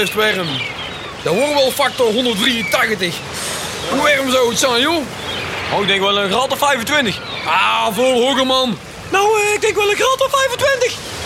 best warm. Dat wordt wel factor 183. Hoe warm zou het zijn, joh? Oh, ik denk wel een graad of 25. Ah, veel hoger, man. Nou, ik denk wel een graad of 25.